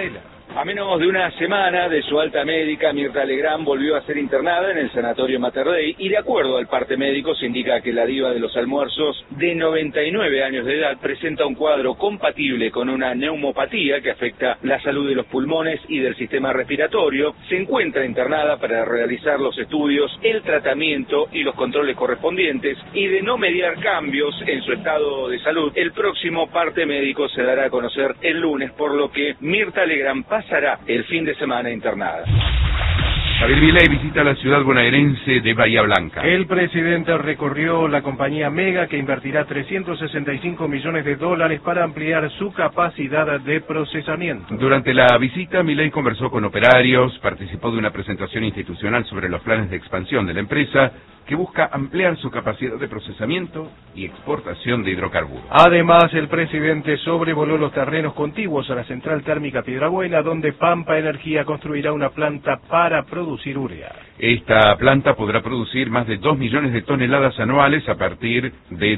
Varela. A menos de una semana de su alta médica, Mirta Legrand volvió a ser internada en el sanatorio Mater Dei y de acuerdo al parte médico se indica que la diva de los almuerzos, de 99 años de edad, presenta un cuadro compatible con una neumopatía que afecta la salud de los pulmones y del sistema respiratorio. Se encuentra internada para realizar los estudios, el tratamiento y los controles correspondientes, y de no mediar cambios en su estado de salud, el próximo parte médico se dará a conocer el lunes, por lo que Mirta Legrand pasará el fin de semana internada. Javier Milei visita la ciudad bonaerense de Bahía Blanca. El presidente recorrió la compañía Mega, que invertirá $365 millones para ampliar su capacidad de procesamiento. Durante la visita, Milei conversó con operarios, participó de una presentación institucional sobre los planes de expansión de la empresa, que busca ampliar su capacidad de procesamiento y exportación de hidrocarburos. Además, el presidente sobrevoló los terrenos contiguos a la central térmica Piedrabuena, donde Pampa Energía construirá una planta para producir urea. Esta planta podrá producir más de 2 millones de toneladas anuales a partir de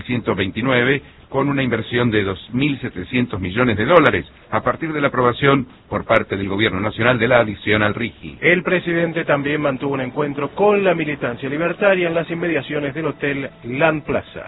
2129, con una inversión de $2.700 millones a partir de la aprobación por parte del Gobierno Nacional de la adición al RIGI. El presidente también mantuvo un encuentro con la militancia libertaria en las inmediaciones del Hotel Land Plaza.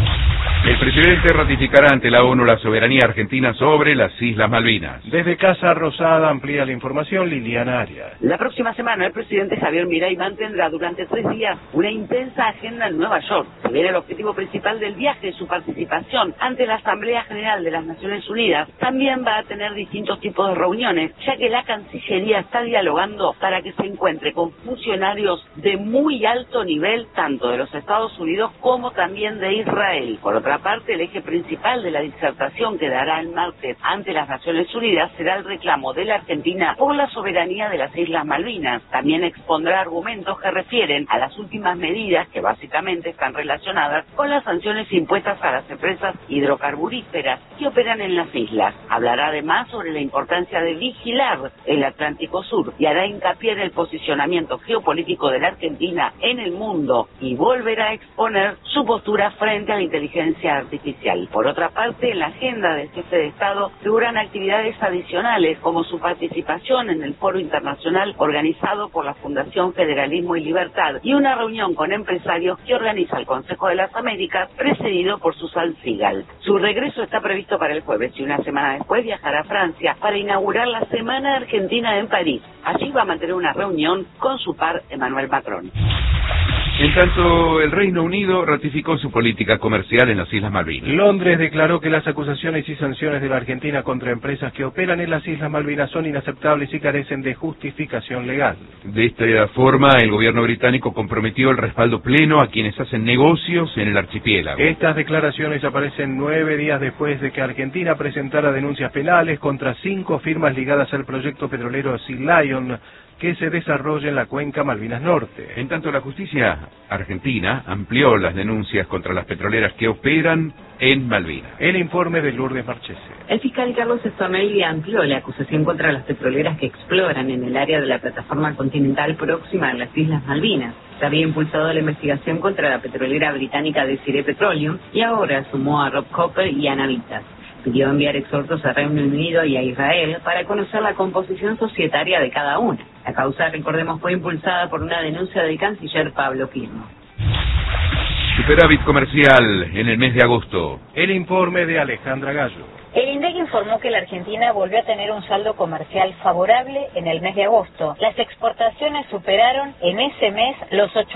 El presidente ratificará ante la ONU la soberanía argentina sobre las Islas Malvinas. Desde Casa Rosada amplía la información Liliana Arias. La próxima semana el presidente Javier Milei mantendrá durante 3 días una intensa agenda en Nueva York. Si bien el objetivo principal del viaje es su participación ante la Asamblea General de las Naciones Unidas, también va a tener distintos tipos de reuniones, ya que la Cancillería está dialogando para que se encuentre con funcionarios de muy alto nivel, tanto de los Estados Unidos como también de Israel. Por otra parte, el eje principal de la disertación que dará el martes ante las Naciones Unidas será el reclamo de la Argentina por la soberanía de las Islas Malvinas. También expondrá argumentos que refieren a las últimas medidas que básicamente están relacionadas con las sanciones impuestas a las empresas hidrocarburíferas que operan en las islas. Hablará además sobre la importancia de vigilar el Atlántico Sur y hará hincapié en el posicionamiento geopolítico de la Argentina en el mundo y volverá a exponer su postura frente a la inteligencia artificial. Por otra parte, en la agenda del jefe de Estado figuran actividades adicionales como su participación en el foro internacional organizado por la Fundación Federalismo y Libertad y una reunión con empresarios que organiza el Consejo de las Américas precedido por Susan Sigal. Su regreso está previsto para el jueves y una semana después viajará a Francia para inaugurar la Semana Argentina en París. Allí va a mantener una reunión con su par Emmanuel Macron. En tanto, el Reino Unido ratificó su política comercial en las Islas Malvinas. Londres declaró que las acusaciones y sanciones de la Argentina contra empresas que operan en las Islas Malvinas son inaceptables y carecen de justificación legal. De esta forma, el gobierno británico comprometió el respaldo pleno a quienes hacen negocios en el archipiélago. Estas declaraciones aparecen 9 días después de que Argentina presentara denuncias penales contra 5 firmas ligadas al proyecto petrolero Sea Lion, que se desarrolla en la cuenca Malvinas Norte. En tanto, la justicia argentina amplió las denuncias contra las petroleras que operan en Malvinas. El informe de Lourdes Marchese. El fiscal Carlos Stornelli amplió la acusación contra las petroleras que exploran en el área de la plataforma continental próxima a las Islas Malvinas. Se había impulsado la investigación contra la petrolera británica Desiree Petroleum y ahora sumó a Rob Copper y a Navitas. Pidió enviar exhortos a Reino Unido y a Israel para conocer la composición societaria de cada una. La causa, recordemos, fue impulsada por una denuncia del canciller Pablo Firmo. Superávit comercial en el mes de agosto. El informe de Alejandra Gallo. El INDEC informó que la Argentina volvió a tener un saldo comercial favorable en el mes de agosto. Las exportaciones superaron en ese mes los